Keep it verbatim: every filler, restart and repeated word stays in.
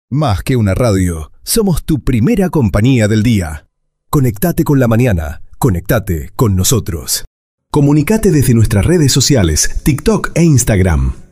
Más que una radio, somos tu primera compañía del día. Conectate con la mañana, conectate con nosotros. Comunicate desde nuestras redes sociales, TikTok e Instagram.